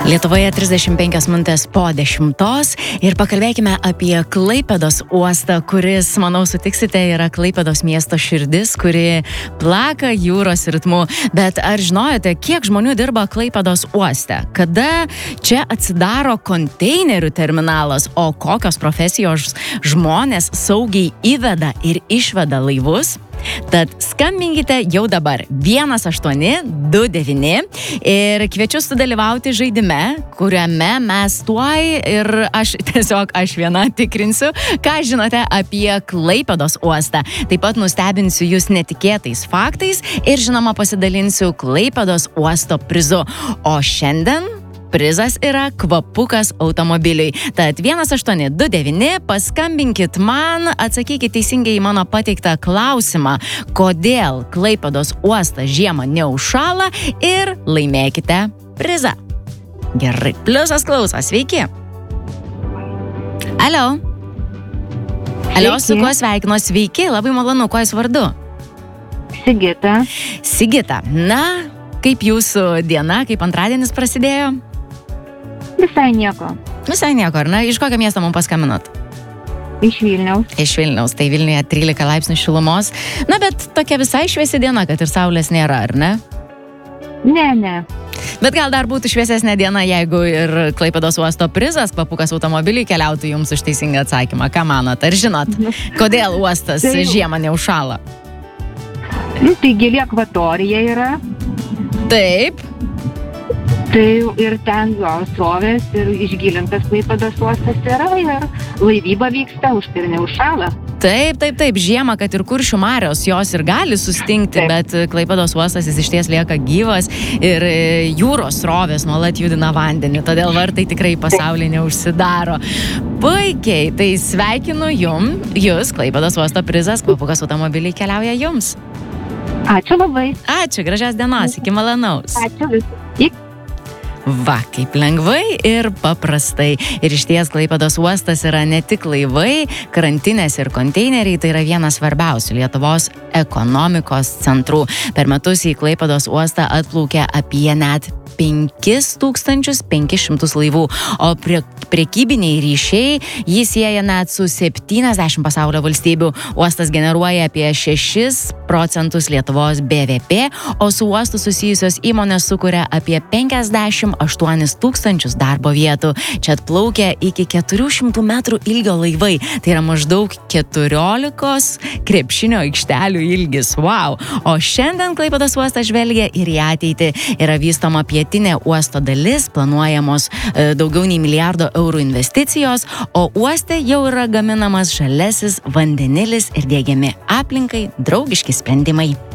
Lietuvoje 35 minutės po 10 ir pakalbėkime apie Klaipėdos uostą, kuris, manau, sutiksite, yra Klaipėdos miesto širdis, kuri plaka jūros ritmu. Bet ar žinojote, kiek žmonių dirba Klaipėdos uoste? Kada čia atsidaro konteinerių terminalas, o kokios profesijos žmonės saugiai įveda ir išveda laivus? Tad skambinkite jau dabar 1829 ir kviečiu sudalyvauti žaidime, kuriame mes tuoj ir aš viena tikrinsiu, ką žinote apie Klaipėdos uostą. Taip pat nustebinsiu jūs netikėtais faktais ir žinoma pasidalinsiu Klaipėdos uosto prizu. O šiandien prizas yra kvapukas automobiliui. Tad 1829 paskambinkit man, atsakykit teisingai į mano pateiktą klausimą, kodėl Klaipėdos uostas žiemą neužšąla ir laimėkite prizą. Gerai, pliusas klauso, sveiki. Alio. Alio, su kuo sveikino? Sveiki, labai malonu, kuo jūs vardu? Sigita. Sigita, na, kaip jūsų diena, kaip antradienis prasidėjo? Visai nieko. Visai nieko, ar ne? Iš kokio miesto mums paskambinot? Iš Vilniaus. Iš Vilniaus, tai Vilniuje 13 laipsnių šilumos. Na, bet tokia visai šviesi diena, kad ir saulės nėra, ar ne? Ne. Bet gal dar būtų šviesesnė diena, jeigu ir Klaipėdos uosto prizas kvapukas automobiliui keliautų jums už teisingą atsakymą. Ką manot? Ar žinot, kodėl uostas žiemą neužšąla? Tai gili akvatorija yra. Taip. Tai ir ten jo srovės ir išgilintas Klaipėdos uostas yra ir laivyba vyksta, už tai ir neužšąla. Taip, žiemą, kad ir Kuršių marios jos ir gali sustingti, bet Klaipėdos uostas jis išties lieka gyvas ir jūros srovės nuolat judina vandenį, todėl vartai tikrai pasaulyje neužsidaro. Puikiai, tai sveikinu jūs, Klaipėdos uosto prizas, kvapukas automobiliai keliauja jums. Ačiū labai. Ačiū, gražios dienos, iki malonaus. Ačiū visų. Va, kaip lengvai ir paprastai. Ir išties Klaipėdos uostas yra ne tik laivai, krantinės ir konteineriai, tai yra vienas svarbiausių Lietuvos ekonomikos centrų. Per metus į Klaipėdos uostą atplaukia apie net 5500 laivų, o prekybiniai ryšiai jį sieja net su 70 pasaulio valstybių. Uostas generuoja apie 6% Lietuvos BVP, o su uostu susijusios įmonės sukuria apie 58 000 darbo vietų. Čia atplaukia iki 400 metrų ilgio laivai. Tai yra maždaug 14 krepšinio aikštelių ilgis. Wow! O šiandien Klaipėdos uostas žvelgia ir į ateitį. Yra vystoma pietinė uosto dalis, planuojamos daugiau nei milijardo eurų investicijos, o uoste jau yra gaminamas žalesis vandenilis ir diegiami aplinkai draugiški sprendimai.